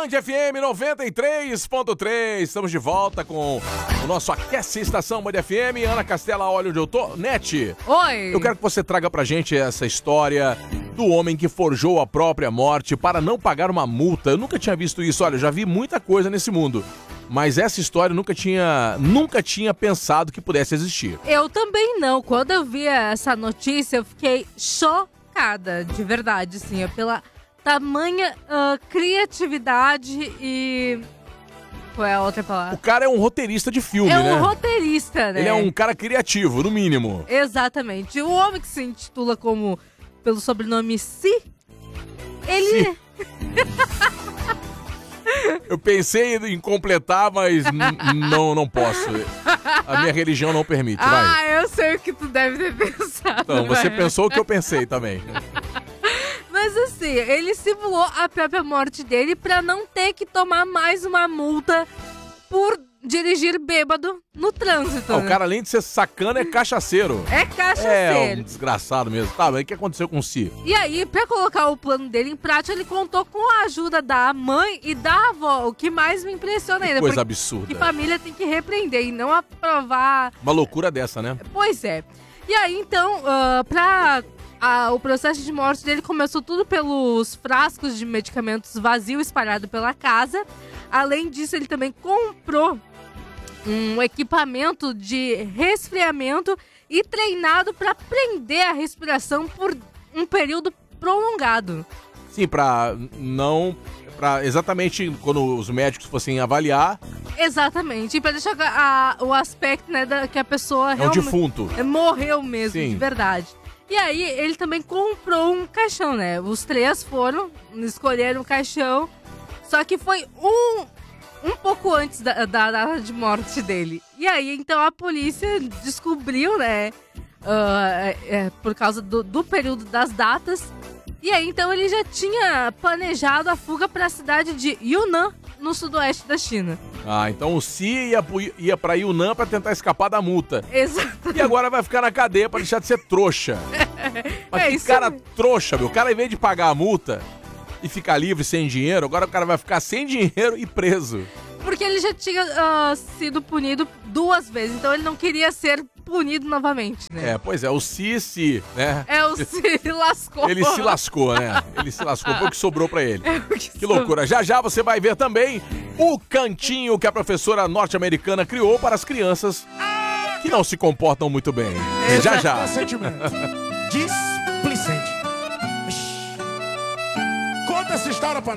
Band FM 93.3. Estamos de volta com o nosso Aquece Estação Band FM. Ana Castela, olha onde eu tô. Nete. Oi. Eu quero que você traga pra gente essa história do homem que forjou a própria morte para não pagar uma multa. Eu nunca tinha visto isso. Olha, eu já vi muita coisa nesse mundo. Mas essa história eu nunca tinha pensado que pudesse existir. Eu também não. Quando eu vi essa notícia, eu fiquei chocada, de verdade, assim, pela tamanha criatividade e... Qual é a outra palavra? O cara é um roteirista de filme, né? É um roteirista, né? Ele é um cara criativo, no mínimo. Exatamente. O homem que se intitula pelo sobrenome Si, ele... Si. Eu pensei em completar, mas não posso. A minha religião não permite, vai. Eu sei o que tu deve ter pensado. Então, você pensou o que eu pensei também. Mas assim, ele simulou a própria morte dele pra não ter que tomar mais uma multa por dirigir bêbado no trânsito. O cara, além de ser sacana, é cachaceiro. É cachaceiro. É um desgraçado mesmo. Tá, mas o que aconteceu com o Si? E aí, pra colocar o plano dele em prática, ele contou com a ajuda da mãe e da avó, o que mais me impressiona ainda. Coisa absurda. Que família tem que repreender e não aprovar. Uma loucura dessa, né? Pois é. E aí, então, o processo de morte dele começou tudo pelos frascos de medicamentos vazios espalhados pela casa. Além disso, ele também comprou um equipamento de resfriamento e treinado para prender a respiração por um período prolongado. Sim, pra exatamente quando os médicos fossem avaliar. Exatamente, e pra deixar o aspecto, né, que a pessoa realmente... É um defunto. Morreu mesmo, sim, de verdade. E aí, ele também comprou um caixão, né? Os três escolheram o caixão, só que foi um pouco antes da data de morte dele. E aí, então, a polícia descobriu, né, por causa do período das datas. E aí, então, ele já tinha planejado a fuga para a cidade de Yunnan, no sudoeste da China. Então o Si ia pra Yunnan pra tentar escapar da multa. Exato. E agora vai ficar na cadeia pra deixar de ser trouxa. Mas que cara trouxa, meu. O cara, em vez de pagar a multa e ficar livre sem dinheiro, agora o cara vai ficar sem dinheiro e preso. Porque ele já tinha sido punido 2 vezes, então ele não queria ser punido novamente, né? Pois é, o Si, né? O Si lascou. Ele se lascou, né? Ele se lascou, foi o que sobrou pra ele. Que loucura. Já você vai ver também o cantinho que a professora norte-americana criou para as crianças que não se comportam muito bem. Já.